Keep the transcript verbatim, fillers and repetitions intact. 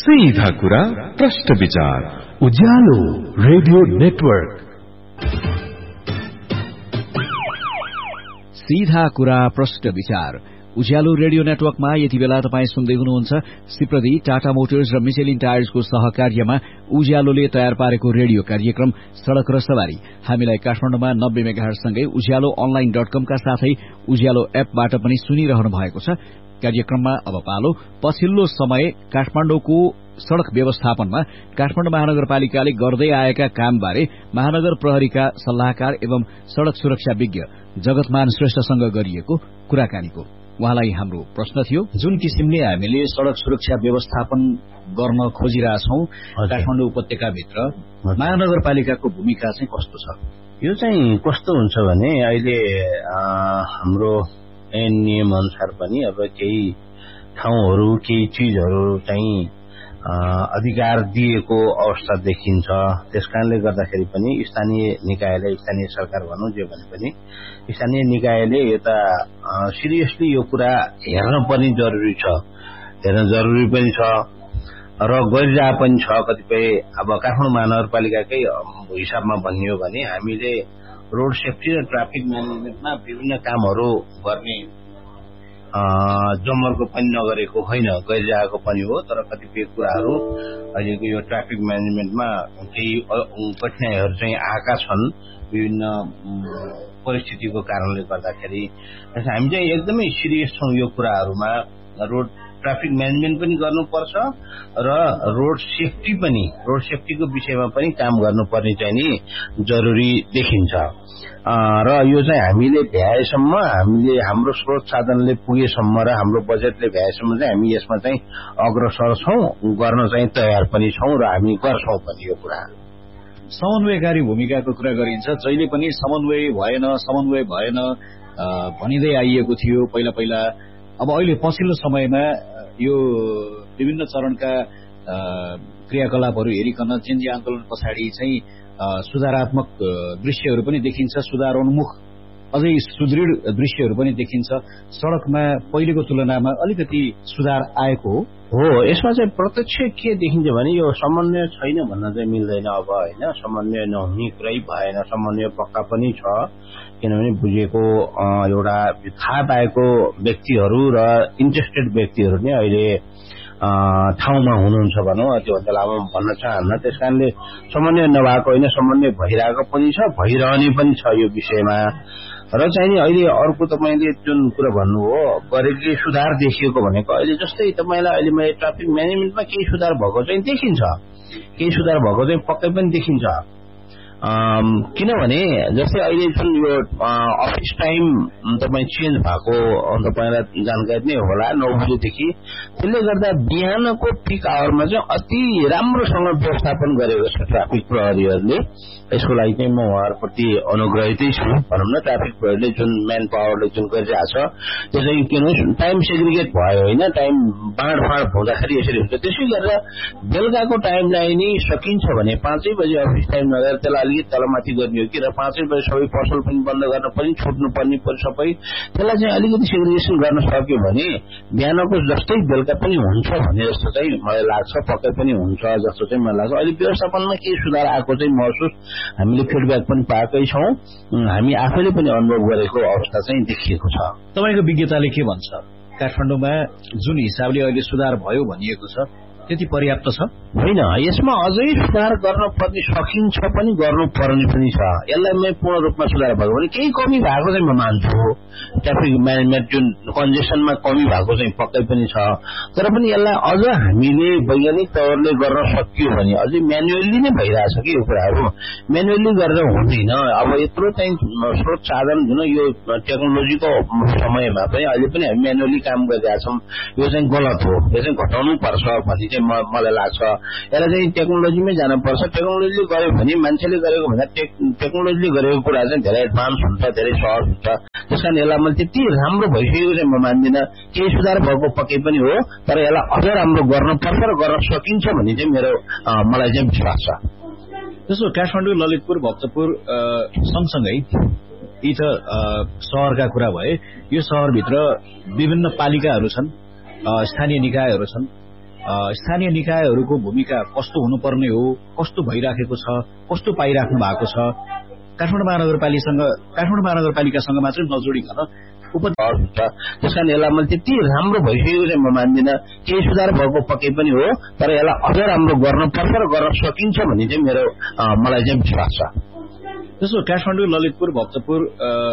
सीधा कुरा प्रश्न विचार उज्यालो रेडियो नेटवर्क। सीधा कुरा प्रश्न विचार उज्यालो रेडियो नेटवर्कमा यति बेला तपाईं सुन्दै हुनुहुन्छ सिप्रदी टाटा मोटर्स र मिचेलिन टायर्सको सहकार्यमा उज्यालोले तयार पारेको रेडियो कार्यक्रम सड़क र सवारी। हामीलाई काठमाडौँमा नब्बे मेगाहर्जसँगै उज्यालो अनलाइन डट कमका साथै उज्यालो एपबाट पनि सुनिरहनु भएको छ। कार्यक्रममा अब पालो पछिल्लो समय काठमाडौँको सड़क व्यवस्थापनमा काठमाडौँ महानगरपालिकाले गर्दै आएका कामबारे महानगर प्रहरीका सल्लाहकार एवं सड़क सुरक्षा विज्ञ जगतमान श्रेष्ठसँग गरिएको कुराकानीको उहाँलाई हाम्रो प्रश्न थियो, जुन किसिमले हामीले सड़क सुरक्षा व्यवस्थापन गर्न खोजिरहेछौं काठमाडौँ उपत्यकाभित्र महानगरपालिकाको भूमिका चाहिँ कस्तो छ? यो चाहिँ कस्तो हुन्छ भने अहिले हाम्रो ऐन नियम अनुसार पनि अब केही ठाउँहरू केही चीजहरू चाहिँ अधिकार दिएको अवस्था देखिन्छ। त्यसकारणले गर्दाखेरि पनि स्थानीय निकायले स्थानीय सरकार भनौं जे भने पनि स्थानीय निकायले यता सिरियसली यो कुरा हेर्न पनि जरुरी छ हेर्न जरुरी पनि छ र गरिरहेको पनि छ। कतिपय अब काठमाडौँ महानगरपालिकाकै हिसाबमा भन्ने हो भने हामीले रोड सेफ्टी र ट्राफिक म्यानेजमेन्टमा विभिन्न कामहरू गर्ने जमर्को पनि नगरेको होइन, गरिरहेको पनि हो। तर कतिपय कुराहरू अहिलेको यो ट्राफिक म्यानेजमेन्टमा केही कठिनाइहरू चाहिँ आएका छन् विभिन्न परिस्थितिको कारणले गर्दाखेरि। हामी चाहिँ एकदमै सिरियस छौं यो कुराहरूमा। रोड ट्राफिक म्यानेजमेन्ट पनि गर्नुपर्छ र रोड सेफ्टी पनि रोड सेफ्टीको विषयमा पनि काम गर्नुपर्ने चाहिँ नि जरुरी देखिन्छ। र यो चाहिँ हामीले भ्याएसम्म हामीले हाम्रो स्रोत साधनले पुगेसम्म र हाम्रो बजेटले भ्याएसम्म चाहिँ हामी यसमा चाहिँ अग्रसर छौं, गर्न चाहिँ तयार पनि छौं र हामी गर्छौं पनि यो कुरा। समन्वयकारी भूमिकाको कुरा गरिन्छ, जहिले पनि समन्वय भएन समन्वय भएन भनिँदै आइएको थियो पहिला पहिला। अब अहिले पछिल्लो समयमा यो विभिन्न चरणका क्रियाकलापहरू हेरिकन जेनजी आन्दोलन पछाडि चाहिँ सुधारात्मक दृश्यहरू पनि देखिन्छ, सुधारोन्मुख अझै सुदृढ दृश्यहरू पनि देखिन्छ। सड़कमा पहिलेको तुलनामा अलिकति सुधार आएको हो। हो यसमा चाहिँ प्रत्यक्ष के देखिन्छ भने यो समन्वय छैन भन्न चाहिँ मिल्दैन। अब होइन, समन्वय नहुने कुरै भएन, समन्वय पक्का पनि छ। किनभने बुझेको एउटा थाहा पाएको व्यक्तिहरू र इन्ट्रेस्टेड व्यक्तिहरू नै अहिले ठाउँमा हुनुहुन्छ भनौं, त्योभन्दा लामो भन्न चाहन्न। त्यसकारणले समन्वय नभएको होइन, समन्वय भइरहेको पनि छ, भइरहने पनि छ यो विषयमा। र चाहिँ नि अहिले अर्को तपाईँले जुन कुरा भन्नुभयो गरेकै सुधार देखिएको भनेको अहिले जस्तै तपाईँलाई अहिले मैले ट्राफिक म्यानेजमेन्टमा केही सुधार भएको चाहिँ देखिन्छ, केही सुधार भएको चाहिँ पक्कै पनि देखिन्छ। किनभने जस्तै अहिले जुन यो अफिस टाइम तपाईँ चेन्ज भएको तपाईँलाई जानकारी नै होला, नौ बजेदेखि। त्यसले गर्दा बिहानको पिक आवरमा चाहिँ अति राम्रोसँग व्यवस्थापन गरेको छ ट्राफिक प्रहरीहरूले। यसको लागि चाहिँ म उहाँहरूप्रति अनुग्रहितै छु भनौँ न। ट्राफिक प्रहरीले जुन म्यान पावरले जुन गरिरहेको छ त्यो चाहिँ किन टाइम सेग्रिगेट भयो होइन, टाइम बाँडफाँड हुँदाखेरि यसरी हुन्छ। त्यसै गरेर बेलुकाको टाइमलाई नि सकिन्छ भने पाँचै बजे अफिस टाइम नगरेर त्यसलाई अलिकति तलमाथि गर्ने हो कि र पाँचै बजे सबै पसल पनि बन्द गर्न पनि छुट्नु पर्ने सबै, त्यसलाई चाहिँ अलिकति सेग्रिगेसन गर्न सक्यो भने बिहानको जस्तै बेलुका पनि हुन्छ भन्ने जस्तो चाहिँ मलाई लाग्छ, पक्कै पनि हुन्छ जस्तो चाहिँ मलाई लाग्छ। अहिले व्यवस्थापनमा केही सुधार आएको चाहिँ महसुस हामीले फिडब्याक पनि पाएकै छौं, हामी आफैले पनि अनुभव गरेको अवस्था चाहिँ देखिएको छ। तपाईको विज्ञताले के भन्छ? काठमाडौँमा जुन हिसाबले अहिले सुधार भयो भनिएको छ त्यति पर्याप्त छ होइन? यसमा अझै सुधार गर्न पर्ने सकिन्छ पनि गर्नुपर्ने पनि छ। यसलाई मैं पूर्ण रूपमा सुधार भएको भने केही कमी भएको चाहिँ म मान्छु। ट्राफिक म्यानेजमेन्ट जुन कन्जेसनमा कमी भएको चाहिँ पक्कै पनि छ, तर पनि यसलाई अझ हामीले वैज्ञानिक तवरले गर्न सकियो भने अझै म्यानुअली नै भइरहेछ कि यो कुराहरू म्यानुअली गरेर हुँदैन। अब यत्रो चाहिँ स्रोत साधन जुन यो टेक्नोलोजीको समयमा पनि अहिले पनि हामी म्यानुअली काम गरिरहेका छौं। यो चाहिँ गलत हो, यो चाहिँ घटाउनु पर्छ भन्ने चाहिँ मलाई लाग्छ। यसलाई चाहिँ टेक्नोलोजीमै जानुपर्छ। टेक्नोलोजीले गर्यो भने मान्छेले गरेको भन्दा टेक्नोलोजीले गरेको कुरा चाहिँ धेरै एडभान्स हुन्छ, धेरै सहज हुन्छ। त्यसकारण यसलाई मैले त्यति राम्रो भइसकेको चाहिँ म मान्दिनँ। केही सुधार भएको पक्कै पनि हो, तर यसलाई अझ राम्रो गर्नुपर्छ र गर्न सकिन्छ भन्ने चाहिँ मेरो मलाई चाहिँ विश्वास छ। जस्तो काठमाडौँ, ललितपुर, भक्तपुर सँगसँगै यी त शहरका कुरा भए। यो शहरभित्र विभिन्न पालिकाहरू छन्, स्थानीय निकायहरू छन्। स्थानीय निकायहरूको भूमिका कस्तो हुनुपर्ने हो, कस्तो भइराखेको छ, कस्तो पाइराख्नु भएको छ, काठमाडौँ महानगरपालिकासँग काठमाडौँ महानगरपालिकासँग मात्रै नजोडिकन उप त्यस कारण यसलाई मैले त्यति राम्रो भइसकेको चाहिँ म मान्दिनँ। केही सुधार भएको पक्कै पनि हो, तर यसलाई अझ राम्रो गर्नुपर्छ र गर्न सकिन्छ भन्ने चाहिँ मेरो मलाई चाहिँ विश्वास छ। त्यसो काठमाडौँ, ललितपुर, भक्तपुर